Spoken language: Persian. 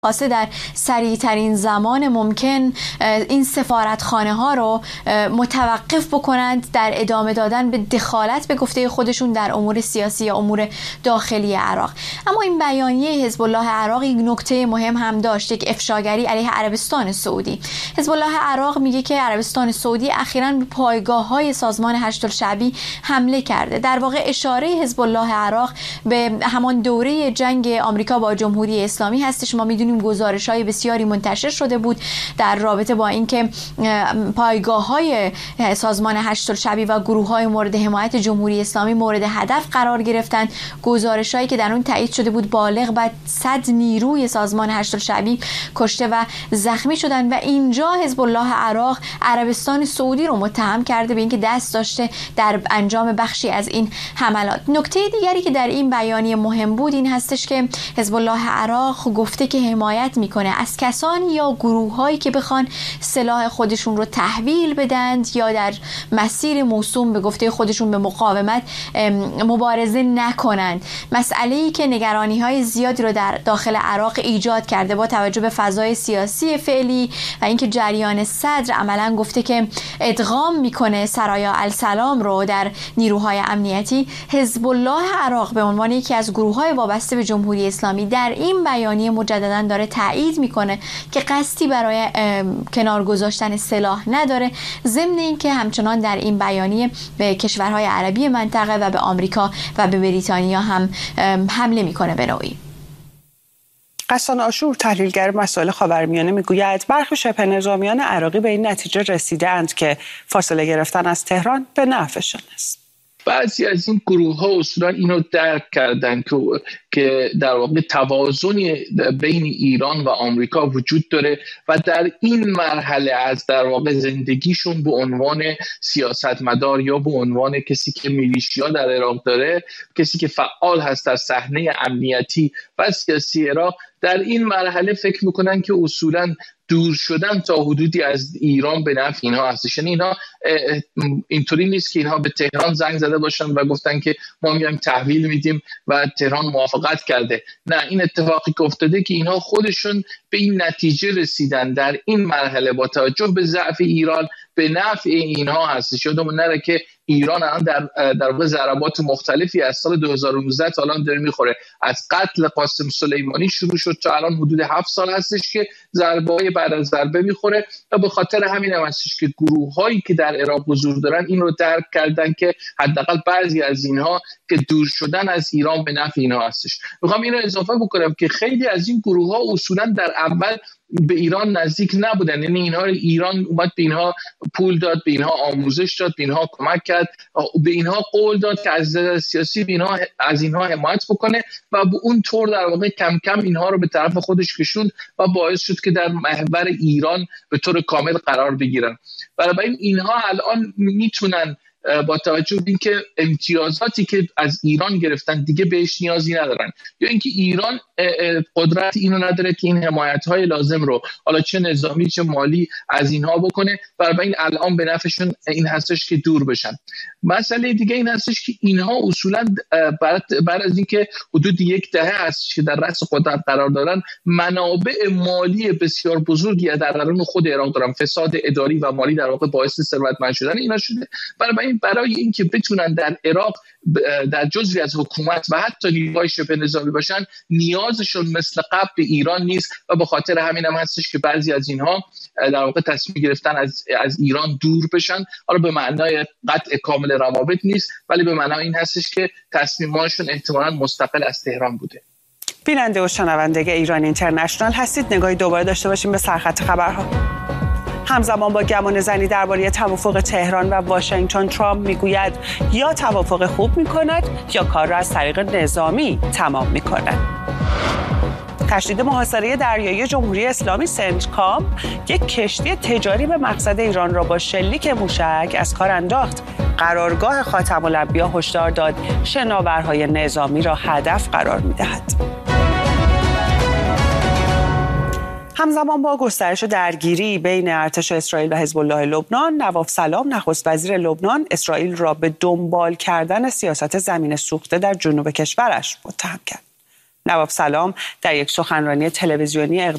خواسته در سریع ترین زمان ممکن این سفارتخانه ها رو متوقف بکنند در ادامه دادن به دخالت به گفته خودشون در امور سیاسی یا امور داخلی عراق. اما این بیانیه حزب الله عراق یک نکته مهم هم داشت، یک افشاگری علیه عربستان سعودی. حزب الله عراق میگه که عربستان سعودی اخیراً به پایگاه‌های سازمان هشت‌الشعبی حمله کرده. در واقع اشاره حزب الله عراق به همان دوره جنگ آمریکا با جمهوری اسلامی هستش. ما میدونیم گزارش‌های بسیاری منتشر شده بود در رابطه با اینکه پایگاه‌های سازمان هشت‌الشعبی و گروه‌های مورد حمایت جمهوری اسلامی مورد هدف قرار گرفتند. گزارش‌هایی که در اون تایید شده بود بالغ بر 100 نیروی سازمان هشت‌الشعبی کشته و زخمی شدند و اینجا حزب الله عراق عربستان سعودی رو متهم کرده به اینکه دست داشته در انجام بخشی از این حملات. نکته دیگری که در این بیانیه مهم بود این هستش که حزب الله عراق گفته که حمایت میکنه از کسانی یا گروه‌هایی که بخوان سلاح خودشون رو تحویل بدند یا در مسیر موسوم به گفته خودشون به مقاومت مبارزه نکنند. مسئله‌ای که نگرانی‌های زیادی رو در داخل عراق ایجاد کرده با توجه به فضای سیاسی فعلی و اینکه جریان صدر عملاً گفته که ادغام میکنه سرایا السلام رو در نیروهای امنیتی. حزب الله عراق به عنوان یکی از گروه‌های وابسته به جمهوری اسلامی در این بیانیه مجدداً داره تایید میکنه که قصدی برای کنار گذاشتن سلاح نداره، ضمن اینکه همچنان در این بیانیه به کشورهای عربی منطقه و به آمریکا و به بریتانیا هم حمله میکنه به نوعی. غسان عاشور تحلیلگر مسائل خاورمیانه میگوید برخی شبه نظامیان عراقی به این نتیجه رسیدند که فاصله گرفتن از تهران به نفعشان است. بعضی از این گروه ها اصولا اینو درک کردن که در واقع توازنی بین ایران و آمریکا وجود داره و در این مرحله از در واقع زندگیشون به عنوان سیاستمدار یا به عنوان کسی که میلیشیا در عراق داره، کسی که فعال هست در صحنه امنیتی و سیاسی عراق، در این مرحله فکر میکنن که اصولا دور شدن تا حدودی از ایران به نفع اینها هستش. یعنی اینها اینطوری نیست که اینها به تهران زنگ زده باشن و گفتن که ما میایم تحویل میدیم و تهران موافقت کرده. نه، این اتفاقی که افتاده که اینها خودشون به این نتیجه رسیدن در این مرحله با توجه به ضعف ایران به نفع اینها هستش. یادمون نره که ایران الان در واقع ضربات مختلفی از سال 2019 تا الان داره میخوره. از قتل قاسم سلیمانی شروع شد تا الان حدود 7 سال هستش که ضربه‌های بعد از ضربه میخوره و به خاطر همین هم هستش که گروه‌هایی که در عراق حضور دارن این رو درک کردن که حداقل بعضی از اینها که دور شدن از ایران به نفع اینها هستش. میخوام اینو اضافه بکنم که خیلی از این گروه‌ها اصولا در اول به ایران نزدیک نبودن. یعنی اینها ایران اومد به اینها پول داد، به اینها آموزش داد، به اینها کمک کرد، به اینها قول داد که از سیاسی از اینها حمایت بکنه و به اون طور در واقع کم کم اینها رو به طرف خودش کشوند و باعث شد که در محور ایران به طور کامل قرار بگیرن. برای اینها الان میتونن با توجه به اینکه امتیازاتی که از ایران گرفتن دیگه بهش نیازی ندارن، یا اینکه ایران قدرت اینو نداره که این حمایت‌های لازم رو حالا چه نظامی چه مالی از اینها بکنه، برای این الان به نفعشون این هستش که دور بشن. مسئله دیگه این هستش که اینها اصولا بعد از اینکه حدود 10 دهه هست که در رأس قدرت قرار دارن، منابع مالی بسیار بزرگی در درون خود عراق دارن. فساد اداری و مالی در واقع باعث ثروتمند شدن اینا شده. برای اینکه بتونن در عراق در جزئی از حکومت و حتی نیروهای شبه نظامی باشن، نیازشون مثل قبل به ایران نیست و به خاطر همین هم هستش که بعضی از اینها در واقع تصمیم گرفتن از ایران دور بشن. حالا به معنای قطع کامل روابط نیست، ولی به معنای این هستش که تصمیماشون احتمالاً مستقل از تهران بوده. بیننده و شنونده ایران اینترنشنال هستید. نگاهی دوباره داشته باشیم به سرخط خبرها. همزمان با گمانه‌زنی درباره توافق تهران و واشنگتن، ترامپ میگوید یا توافق خوب میکند یا کار را از طریق نظامی تمام میکند. تشدید محاصره دریایی جمهوری اسلامی سنتکام یک کشتی تجاری به مقصد ایران را با شلیک موشک از کار انداخت. قرارگاه خاتم الانبیا هشدار داد شناورهای نظامی را هدف قرار میدهد. همزمان با گسترش درگیری بین ارتش اسرائیل و حزب الله لبنان، نواف سلام نخست وزیر لبنان اسرائیل را به دنبال کردن سیاست زمین سوخته در جنوب کشورش متهم کرد. نواب سلام در یک سخنرانی تلویزیونی